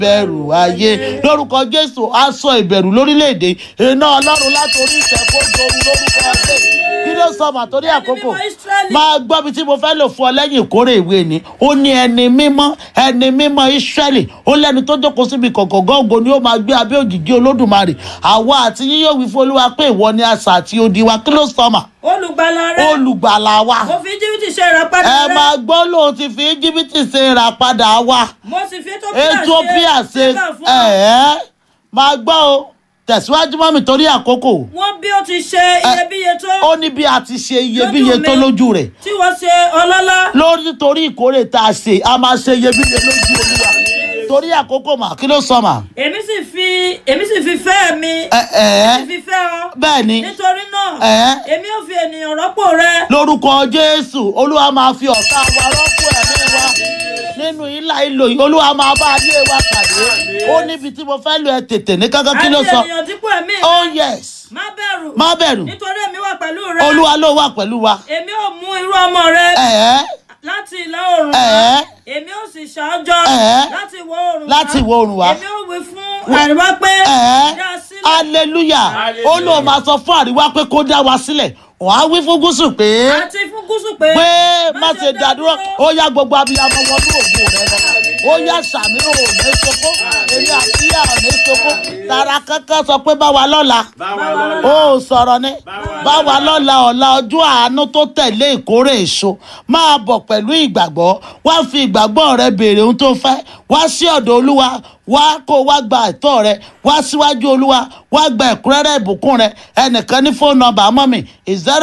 bẹ̀rù ayé lórúkọ Jésù. Aṣọ ìbẹ̀rù lórílẹ̀‐èdè iná Ọlọ́run látòrí ìṣẹ̀kọ́ doru lórúkọ Jésù. Kí ló sọ mà torí àkókò máa gbọ́ bí tí mo fẹ́ lò fún ọ lẹ́yìn ìkórè ìwé ni. Ó ní ẹni mímọ́ Ísírẹ́lì, ó lẹ́ni tó jókòó síbi kọ̀kọ̀gọ́ ògo ni ó máa gbé abẹ́ òjìji Olódùmarè. Àwa àti yín yóò wí fún Olúwa pé ìwọ ni asà àti odi wa. Kí ló sọ mà? Olùgbàlà rẹ. Olùgbàlà wa. Mo fi Íjíbítì ṣe ìràpadà rẹ. Ẹ máa gbọ́ lóun ti fi Íjíbítì ṣe ìràpadà wa. Mo sì fi Ethiopia ṣe máa gbọ́ o. Tẹ̀síwájú mọ́ mi torí àkókò. Wọ́n bí ó ti ṣe iyebíye tó. Ó ní bí a ti ṣe iyebíye tó lójú rẹ̀. Tí wọ́n ṣe ọlọ́lá. Lórí torí ìkórè tá a ṣe, a máa ṣe iyebíye lójú Olúwa. Torí àkókò mà, kí ló sọ mà? Èmi sì fi fẹ́ mi. Èmi sì fi fẹ́ ọ. Bẹ́ẹ̀ni. Nítorí náà, èmi ò fi ènìyàn rọ́pò rẹ. Lórúkọ Jésù, Olúwa máa fi ọ̀tá wa rọ́pò ẹ̀mí wa. Nínú ìlà ìlò yìí, Olúwa máa bá ayé wa pàdé. Ó níbi tí mo fẹ́ lò ẹ tètè ní kankan, kí ló sọ? Àti ènìyàn dípò ẹ̀mí rẹ. Oh yes. Má bẹ̀rù. Nítorí èmi wà pẹ̀lú rẹ. Olúwa ló wà pẹ̀lú wa. Èmi ò mú irú ọmọ rẹ. Láti ìlà oòrùn wá. Èmi ò sì ṣàjọ. Láti ìwọ̀ oòrùn wá. Láti ìwọ̀ oòrùn wá. Èmi ò wí fún àríwá pé. Dá sílẹ̀. Hallelujah. Ó lóun máa sọ fún àríwá pé kó dá wa sílẹ̀. Wọ́n á wí fún gúúsù pé. Àti fún gúúsù pé. Má ṣe dádúró. Ó yá gbogbo abiyamọ wọnú ògo rẹ lọ. Ó yá sàmì òní soko. Èmi àti ìyá òní soko. Tara kankan sọ pé bá wa lọ́la. Ó sọ̀rọ̀ ni. Bá wa lọ́la ọ̀la ọjọ́ àánú tó tẹ̀lé ìkórè èso. Máa bọ̀ pẹ̀lú ìgbàgbọ́. Wá fi ìgbàgbọ́ rẹ béèrè ohun tó fẹ́. Wá sí ọ̀dọ̀ Olúwa. Wá kó wá gba ẹ̀tọ́ rẹ. Wá síwájú Olúwa. Wá gba ẹ̀kúnrẹ́rẹ́ ìbùkún rẹ. Ẹnìkan ní fóònù nọ́mbà mọ́ mi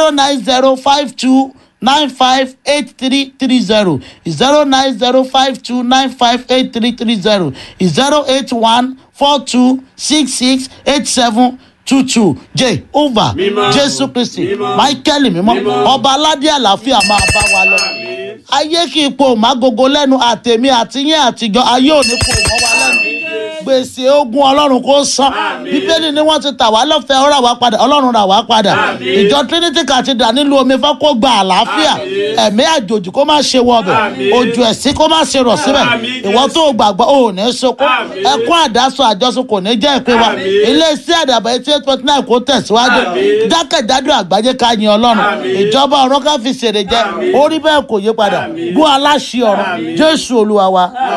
09052958330 09052958330 08142668722 Jehovah Jésù Kristi Michael mímọ́ ọba aládé àlàáfíà máa bá wa lọ. Ayé kí ipò mágogo lẹ́nu àtèmi àtiyín àtijọ́ ayé ò ní kó mọ́ wa lẹ́nu. Gbèsè ogun Ọlọ́run kó san. Bíbélì ni wọ́n ti tà wá lọ́fẹ̀ẹ́ ó rà wá padà, Ọlọ́run rà wá padà. Ìjọ Trinity Cathedral nílùú omi fẹ́ kó gba àlàáfíà. Ẹ̀mí àjòjì kó má ṣe wọbẹ̀. Òjò ẹ̀sìn kó má ṣe rọ̀ síbẹ̀. Ìwọ tó gbàgbọ́ ò ní sọkún. Ẹkún àdásọ àjọsùn kò ní jẹ́ ìpín wa. Ilé-iṣẹ́ àdàbà 88.9 kó tẹ̀síwájú. Jákèjádò àgbáyé ká yin Ọlọ́run. Ìjọba ọ̀run ká fi ṣèrè jẹ. Orí bẹ́ẹ̀ kò yí padà. Gún aláṣẹ ọ̀run. Jésù Olúwa wa.